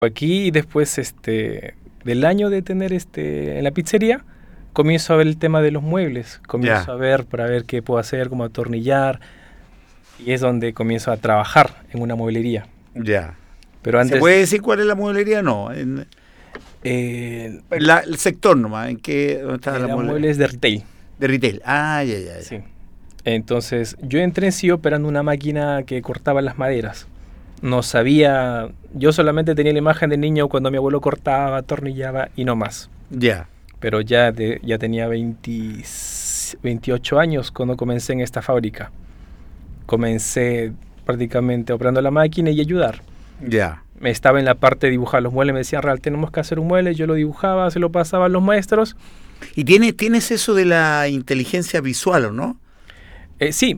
aquí y después del año de tener en la pizzería, comienzo a ver el tema de los muebles, comienzo a ver para ver qué puedo hacer, cómo atornillar, y es donde comienzo a trabajar en una mueblería. Ya. Pero antes, ¿Se puede decir cuál es la mueblería? No. El sector nomás, ¿en qué? ¿Dónde está la mueblería? muebles de retail. De retail. Ah, ya. Sí. Entonces, yo entré en sí operando una máquina que cortaba las maderas. No sabía, yo solamente tenía la imagen de niño cuando mi abuelo cortaba, atornillaba y no más. Ya. Pero ya tenía 28 años cuando comencé en esta fábrica. Comencé prácticamente operando la máquina y ayudar. Ya. Estaba en la parte de dibujar los muebles, me decían, Real, tenemos que hacer un mueble, yo lo dibujaba, se lo pasaba a los maestros. ¿Y tienes eso de la inteligencia visual o no? Sí,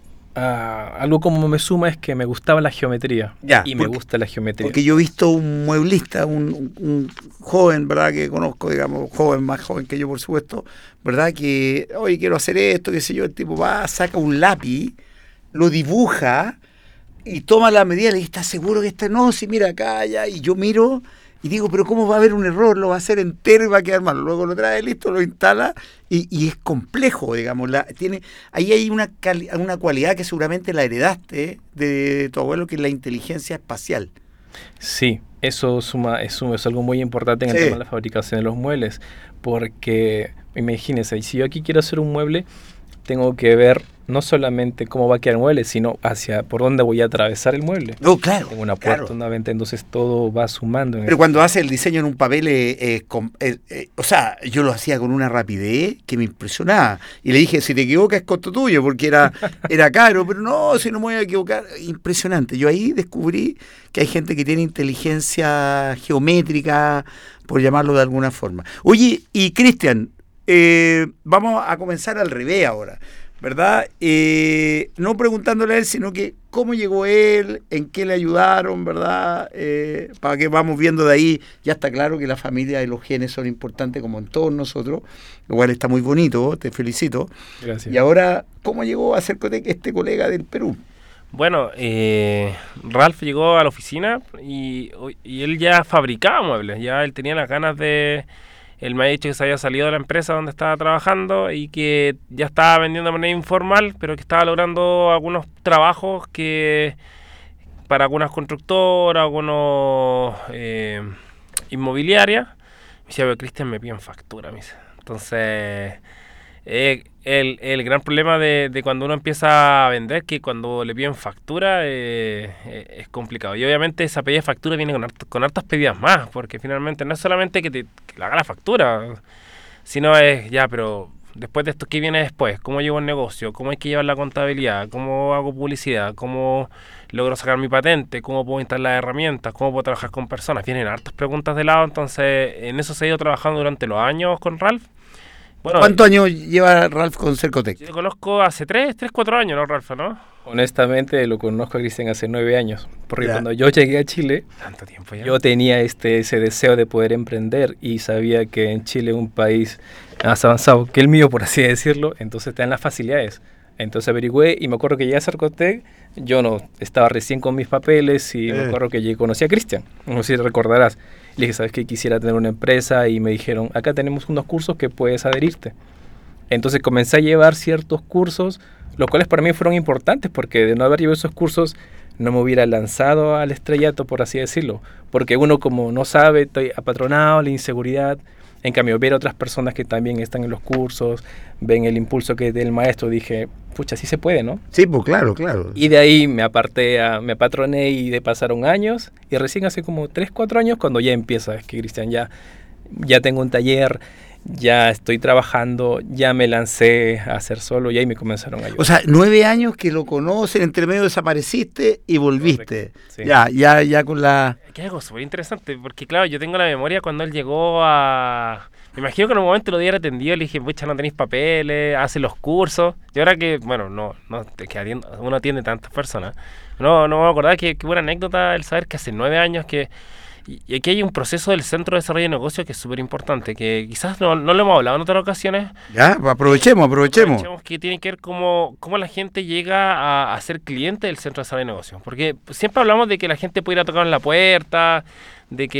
algo como me suma es que me gustaba la geometría. Ya, me gusta la geometría. Porque yo he visto un mueblista, un joven, ¿verdad? Que conozco, digamos, más joven que yo, por supuesto, ¿verdad? Que, oye, quiero hacer esto, qué sé yo, el tipo va, saca un lápiz, lo dibuja y toma la medida y le dice, ¿estás seguro que no? Sí, mira acá, allá, y yo miro y digo, pero ¿cómo va a haber un error? Lo va a hacer entero y va a quedar mal. Luego lo trae listo, lo instala y es complejo, digamos. Ahí hay una cualidad que seguramente la heredaste de tu abuelo, que es la inteligencia espacial. Sí, eso es algo muy importante en el tema de la fabricación de los muebles, porque imagínense, si yo aquí quiero hacer un mueble, tengo que ver no solamente cómo va a quedar el mueble, sino por dónde voy a atravesar el mueble. No, claro. Tengo una puerta, una ventana, entonces todo va sumando. Pero cuando hace el diseño en un papel, o sea, yo lo hacía con una rapidez que me impresionaba. Y le dije, si te equivocas es costo tuyo, porque era caro, pero no, si no me voy a equivocar. Impresionante. Yo ahí descubrí que hay gente que tiene inteligencia geométrica, por llamarlo de alguna forma. Oye, y Cristian, vamos a comenzar al revés ahora, ¿verdad? No preguntándole a él, sino que cómo llegó él, en qué le ayudaron, ¿verdad? Para que vamos viendo de ahí, ya está claro que la familia y los genes son importantes como en todos nosotros, lo cual está muy bonito, te felicito. Gracias. Y ahora, ¿cómo llegó a ser este colega del Perú? Bueno, Ralph llegó a la oficina y él ya fabricaba muebles, ya él tenía las ganas de... Él me ha dicho que se había salido de la empresa donde estaba trabajando y que ya estaba vendiendo de manera informal, pero que estaba logrando algunos trabajos para algunas constructoras, algunos inmobiliarias. Me decía, pero Cristian, me piden factura, me dice. Entonces, el gran problema de cuando uno empieza a vender, que cuando le piden factura es complicado. Y obviamente esa pedida de factura viene con hartas pedidas más, porque finalmente no es solamente que le haga la factura, sino es, ya, pero después de esto, ¿qué viene después? ¿Cómo llevo el negocio? ¿Cómo hay que llevar la contabilidad? ¿Cómo hago publicidad? ¿Cómo logro sacar mi patente? ¿Cómo puedo instalar herramientas? ¿Cómo puedo trabajar con personas? Vienen hartas preguntas de lado, entonces en eso se ha ido trabajando durante los años con Ralph. Bueno, ¿cuántos años lleva Ralph con Cercotec? Yo lo conozco hace 4 años, ¿no, Ralph? ¿No? Honestamente, lo conozco a Cristian hace 9 años, porque cuando yo llegué a Chile, tanto tiempo ya, yo tenía ese deseo de poder emprender y sabía que en Chile, un país más avanzado que el mío, por así decirlo, entonces te dan las facilidades. Entonces averigüé y me acuerdo que llegué a Cercotec, yo no estaba recién con mis papeles y me acuerdo que conocí a Cristian, no sé si recordarás. Le dije, ¿sabes qué? Quisiera tener una empresa y me dijeron, acá tenemos unos cursos que puedes adherirte. Entonces comencé a llevar ciertos cursos, los cuales para mí fueron importantes porque de no haber llevado esos cursos no me hubiera lanzado al estrellato, por así decirlo. Porque uno como no sabe, estoy apatronado, la inseguridad. En cambio, ver a otras personas que también están en los cursos, ven el impulso que del maestro, dije, pucha, sí se puede, ¿no? Sí, pues claro. Y de ahí me apatroné y pasaron años, y recién hace como 3, 4 años cuando ya empieza, es que Cristian, ya tengo un taller, ya estoy trabajando, ya me lancé a hacer solo y ahí me comenzaron a ayudar. O sea, 9 años que lo conocen, entre medio desapareciste y volviste. Sí. Ya con la... Que es algo súper interesante, porque claro, yo tengo la memoria cuando él llegó a... Me imagino que en un momento lo hubiera atendido, le dije, pucha, no tenéis papeles, hace los cursos. Y ahora que, bueno, uno atiende tantas personas. No me voy a acordar, qué buena anécdota el saber que hace 9 años que Y aquí hay un proceso del Centro de Desarrollo de Negocios que es súper importante, que quizás no lo hemos hablado en otras ocasiones. Ya, aprovechemos. Que tiene que ver cómo la gente llega a ser cliente del Centro de Desarrollo de Negocios. Porque siempre hablamos de que la gente puede ir a tocar en la puerta, de que